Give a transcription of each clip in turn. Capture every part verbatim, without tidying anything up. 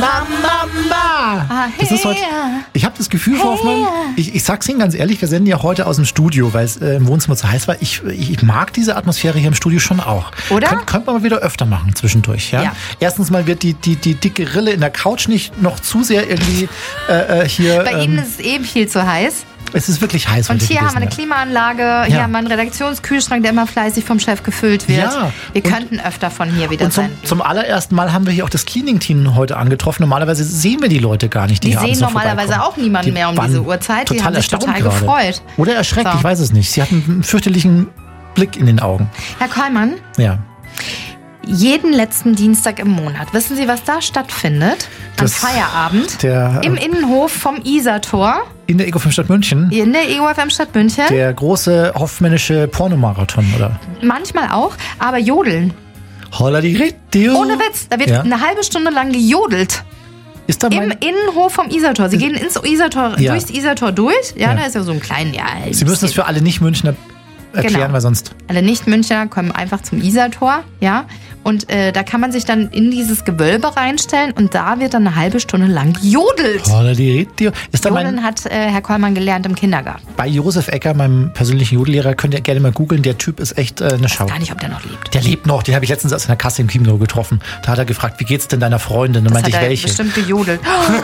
Mama. Das ist heute, ich habe das Gefühl, Frau Hey. Hoffmann, ich, ich sag's Ihnen ganz ehrlich, wir senden ja heute aus dem Studio, weil es äh, im Wohnzimmer zu heiß war. Ich, ich mag diese Atmosphäre hier im Studio schon auch. Oder? Könnt, könnte man mal wieder öfter machen zwischendurch. Ja? Ja. Erstens mal wird die, die, die dicke Rille in der Couch nicht noch zu sehr irgendwie äh, äh, hier... Bei ähm, Ihnen ist es eben viel zu heiß. es ist wirklich heiß. Und heute hier haben wir eine gewesen, Klimaanlage, hier haben wir einen Redaktionskühlschrank, der immer fleißig vom Chef gefüllt wird. Ja. Wir Und- könnten öfter von hier wieder Und zum, sein. zum allerersten Mal haben wir hier auch das Cleaning-Team heute angetroffen. Normalerweise sehen wir die Leute gar nicht, die, Die hier abends sehen noch normalerweise vorbeikommen. auch niemanden Die mehr um waren diese Uhrzeit. Die Total haben sich erstaunt total gerade. gefreut. Oder erschreckt, So. ich weiß es nicht. Sie hatten einen fürchterlichen Blick in den Augen. Herr Kollmann, Ja. jeden letzten Dienstag im Monat, wissen Sie, was da stattfindet? Am Das- Feierabend Der, im Innenhof vom Isartor in der Ego-Film Stadt München. in der E O F M Stadt München. Der große hoffmännische Pornomarathon, oder? Manchmal auch, aber jodeln. Holla die Ritio. Ohne Witz, da wird Ja. eine halbe Stunde lang gejodelt. Ist da Im mein... Innenhof vom Isartor. Sie gehen ins Isartor, Ja. durchs Isartor durch. Ja, Ja. da ist ja so ein kleiner. Ja, ein Sie müssen es bisschen- für alle Nicht-Münchner erklären, Genau. weil sonst... Alle Nicht-Münchner kommen einfach zum Isartor, ja. Und äh, da kann man sich dann in dieses Gewölbe reinstellen und da wird dann eine halbe Stunde lang gejodelt. Holla die Ritio. Ist da Jodeln mein... hat äh, Herr Kollmann gelernt im Kindergarten. Bei Josef Ecker, meinem persönlichen Jodellehrer, könnt ihr gerne mal googeln. Der Typ ist echt äh, eine Schau. Gar nicht, ob der noch lebt. Der lebt noch, den habe ich letztens aus einer Kasse im Kino getroffen. Da hat er gefragt, wie geht's denn deiner Freundin? Und Das meinte hat ich, er welche? bestimmt gejodelt.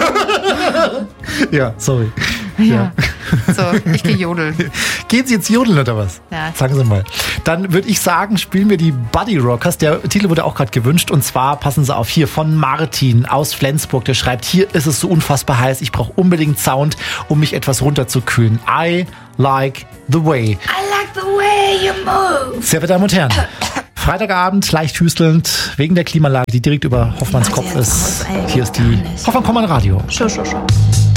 Ja, sorry. Ja. So, ich gejodel. Gehen Sie jetzt jodeln oder was? Ja. Sagen Sie mal. Dann würde ich sagen, spielen wir die Buddy Rockers. Der Titel wurde auch gerade gewünscht. Und zwar, passen Sie auf, hier von Martin aus Flensburg. Der schreibt, hier ist es so unfassbar heiß. Ich brauche unbedingt Sound, um mich etwas runterzukühlen. I like the way. I like the way you move. Sehr verehrte Damen und Herren, Freitagabend, leicht hüstelnd, wegen der Klimaanlage, die direkt über Hoffmanns Ich weiß Kopf jetzt ist. aus, ey, Hier ist gar die nicht. Hoffmann Kommand Radio. Schau, schau, schau.